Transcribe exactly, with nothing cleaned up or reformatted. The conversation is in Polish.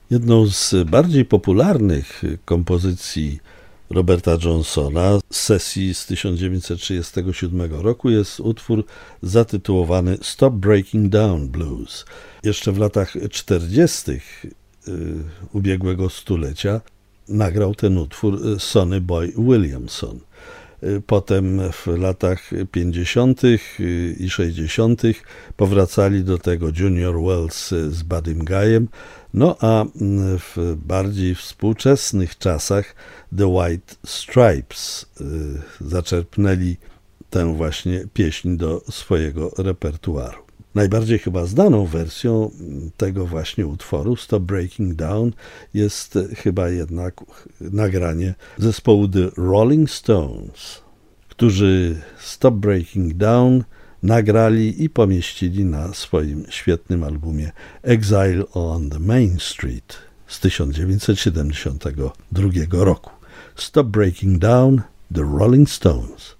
Jedną z bardziej popularnych kompozycji Roberta Johnsona z sesji z tysiąc dziewięćset trzydziestego siódmego roku jest utwór zatytułowany Stop Breaking Down Blues. Jeszcze w latach czterdziestych ubiegłego stulecia nagrał ten utwór Sonny Boy Williamson. Potem w latach pięćdziesiątych i sześćdziesiątych powracali do tego Junior Wells z Buddym Guyem, no a w bardziej współczesnych czasach The White Stripes zaczerpnęli tę właśnie pieśń do swojego repertuaru. Najbardziej chyba znaną wersją tego właśnie utworu Stop Breaking Down jest chyba jednak nagranie zespołu The Rolling Stones, którzy Stop Breaking Down nagrali i pomieścili na swoim świetnym albumie Exile on the Main Street z tysiąc dziewięćset siedemdziesiątego drugiego roku. Stop Breaking Down, The Rolling Stones.